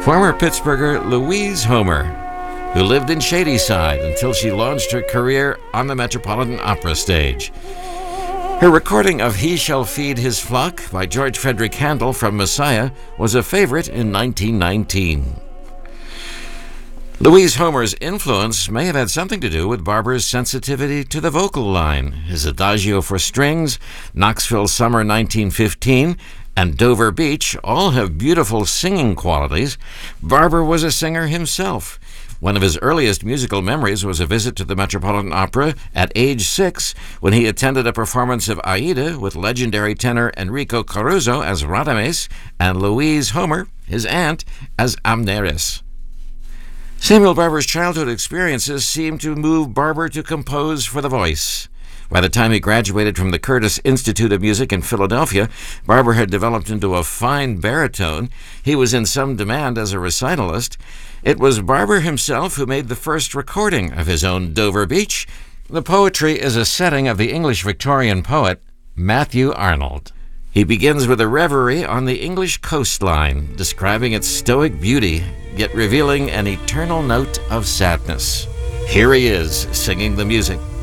former Pittsburgher Louise Homer, who lived in Shadyside until she launched her career on the Metropolitan Opera stage. Her recording of He Shall Feed His Flock by George Frederick Handel from Messiah was a favorite in 1919. Louise Homer's influence may have had something to do with Barber's sensitivity to the vocal line. His Adagio for Strings, Knoxville Summer 1915, and Dover Beach all have beautiful singing qualities. Barber was a singer himself. One of his earliest musical memories was a visit to the Metropolitan Opera at age 6 when he attended a performance of Aida with legendary tenor Enrico Caruso as Radames and Louise Homer, his aunt, as Amneris. Samuel Barber's childhood experiences seemed to move Barber to compose for the voice. By the time he graduated from the Curtis Institute of Music in Philadelphia, Barber had developed into a fine baritone. He was in some demand as a recitalist. It was Barber himself who made the first recording of his own Dover Beach. The poetry is a setting of the English Victorian poet Matthew Arnold. He begins with a reverie on the English coastline, describing its stoic beauty, yet revealing an eternal note of sadness. Here he is, singing the music